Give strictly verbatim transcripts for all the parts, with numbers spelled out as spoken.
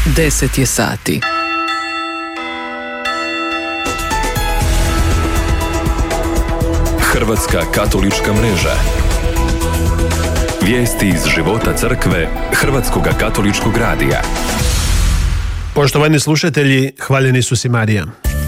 deset je sati. Hrvatska katolička mreža. Vijesti iz života crkve Hrvatskog katoličkog radija. Poštovani slušatelji, hvaljeni su si Marija.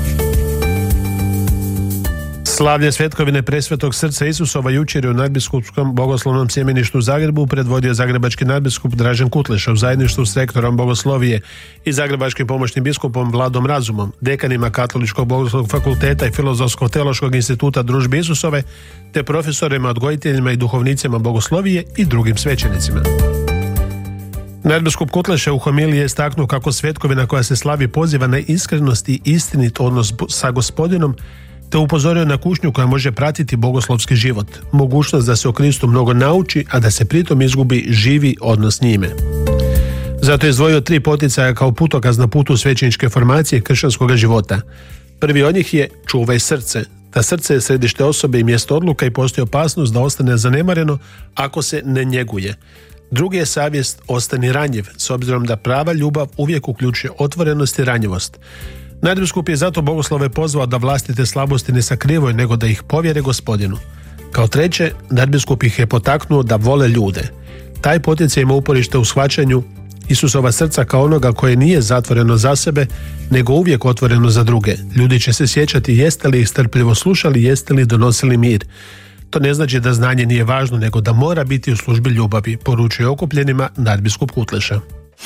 Slavlje svetkovine Presvetog srca Isusova jučer je u nadbiskupskom bogoslovnom sjemeništu u Zagrebu predvodio zagrebački nadbiskup Dražen Kutleša u zajedništvu s rektorom bogoslovije i zagrebačkim pomoćnim biskupom Vladom Razumom, dekanima Katoličkog bogoslovnog fakulteta i Filozofsko-teološkog instituta Družbe Isusove, te profesorima, odgojiteljima i duhovnicima bogoslovije i drugim svećenicima. Nadbiskup Kutleša u homiliji je istaknuo kako svetkovina koja se slavi poziva na iskrenost i istinit odnos sa Gospodinom, te upozorio na kušnju koja može pratiti bogoslovski život, mogućnost da se o Kristu mnogo nauči, a da se pritom izgubi živi odnos s njime. Zato je izdvojio tri poticaja kao putokaz na putu svećeničke formacije kršćanskog života. Prvi od njih je čuvaj srce. Da srce je središte osobe i mjesto odluka i postoji opasnost da ostane zanemareno ako se ne njeguje. Drugi je savjest ostani ranjiv, s obzirom da prava ljubav uvijek uključuje otvorenost i ranjivost. Nadbiskup je zato bogoslove pozvao da vlastite slabosti ne sakrivaju, nego da ih povjere Gospodinu. Kao treće, nadbiskup ih je potaknuo da vole ljude. Taj poticaj ima uporište u shvaćanju Isusova srca kao onoga koje nije zatvoreno za sebe, nego uvijek otvoreno za druge. Ljudi će se sjećati jeste li ih strpljivo slušali, jeste li donosili mir. To ne znači da znanje nije važno, nego da mora biti u službi ljubavi, poručuje okupljenima nadbiskup Kutleša.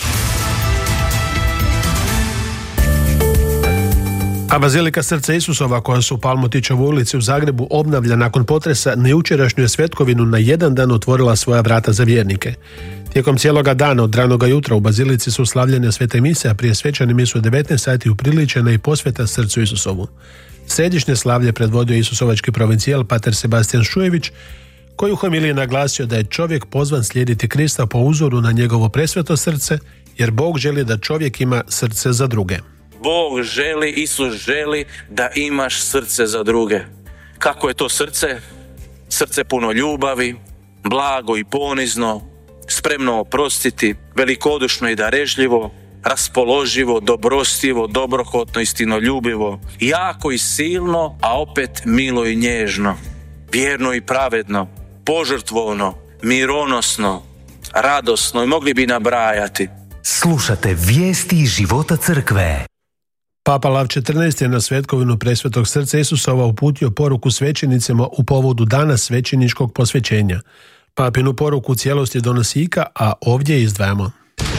A Bazilika srca Isusova, koja se u Palmotićevoj ulici u Zagrebu obnavlja nakon potresa, na jučerašnju svetkovinu na jedan dan otvorila svoja vrata za vjernike. Tijekom cijeloga dana od ranoga jutra u Bazilici su slavljene svete mise, a prije svečane mise u devetnaest sati upriličena i posveta srcu Isusovu. Središnje slavlje predvodio isusovački provincijal pater Sebastian Šujević, koji u homiliji naglasio da je čovjek pozvan slijediti Krista po uzoru na njegovo presveto srce, jer Bog želi da čovjek ima srce za druge. Bog želi, Isus želi da imaš srce za druge. Kako je to srce? Srce puno ljubavi, blago i ponizno, spremno oprostiti, velikodušno i darežljivo, raspoloživo, dobrostivo, dobrohotno, istinoljubivo, jako i silno, a opet milo i nježno, vjerno i pravedno, požrtvovno, mironosno, radosno i mogli bi nabrajati. Slušate vijesti iz života crkve. Papa Lav četrnaesti je na svetkovinu Presvetog srca Isusova uputio poruku svećenicima u povodu dana svećeničkog posvećenja. Papinu poruku u cijelosti donosi Ika, a ovdje izdvajamo.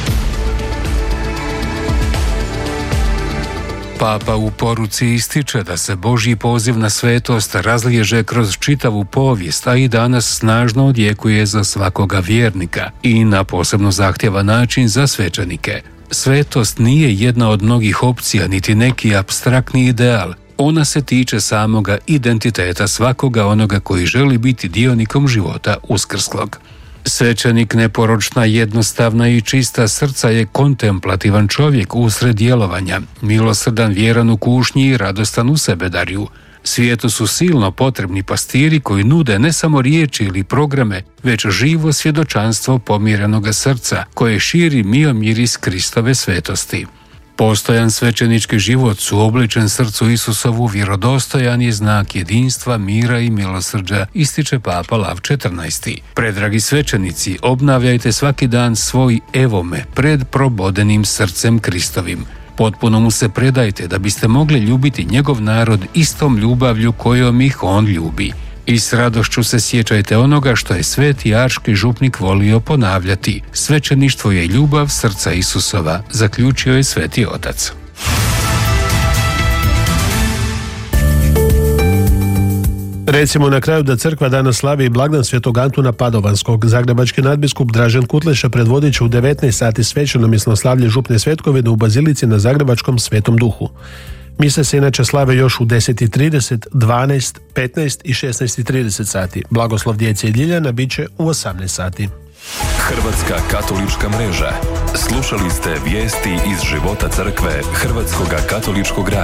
Papa u poruci ističe da se Božji poziv na svetost razliježe kroz čitavu povijest, a i danas snažno odjekuje za svakoga vjernika i na posebno zahtjevan način za svećenike. Svetost nije jedna od mnogih opcija niti neki apstraktni ideal. Ona se tiče samoga identiteta svakoga onoga koji želi biti dionikom života uskrslog. Svećenik, neporočna, jednostavna i čista srca, je kontemplativan čovjek usred djelovanja, milosrdan, vjeran u kušnji i radostan u sebedarju. Svijetu su silno potrebni pastiri koji nude ne samo riječi ili programe, već živo svjedočanstvo pomirenoga srca koje širi mio miris Kristove svetosti. Postojan svećenički život suobličen srcu Isusovu vjerodostojan je znak jedinstva, mira i milosrđa, ističe Papa Lav četrnaesti. Predragi svećenici, obnavljajte svaki dan svoj evo me pred probodenim srcem Kristovim. Potpuno mu se predajte da biste mogli ljubiti njegov narod istom ljubavlju kojom ih on ljubi. I s radošću se sjećajte onoga što je sveti arški župnik volio ponavljati. Svećeništvo je ljubav srca Isusova, zaključio je sveti otac. Recimo na kraju da crkva danas slavi i blagdan svetog Antuna Padovanskog. Zagrebački nadbiskup Dražen Kutleša predvodit će u devetnaest sati svećenomjesno slavlje župne svetkovine u Bazilici na Zagrebačkom Svetom Duhu. Mise se inače slave još u deset i trideset, dvanaest, petnaest i šesnaest i trideset sati. Blagoslov djece i Ljiljana bit će u osamnaest sati. Hrvatska katolička mreža. Slušali ste vijesti iz života crkve Hrvatskog katoličkog radija.